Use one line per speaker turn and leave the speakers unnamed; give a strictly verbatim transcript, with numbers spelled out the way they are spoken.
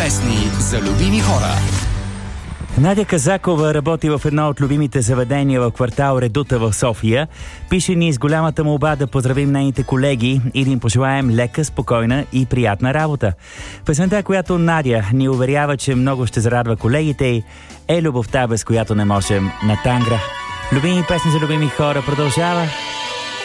песни за любими хора.
Надя Казакова работи в едно от любимите заведения в квартал Редута в София. Пише ни с голямата молба да поздравим нейните колеги и да им пожелаем лека, спокойна и приятна работа. Песента, която Надя ни уверява, че много ще зарадва колегите й, е любовта, без която не можем, на Тангра. Любими песни за любими хора продължава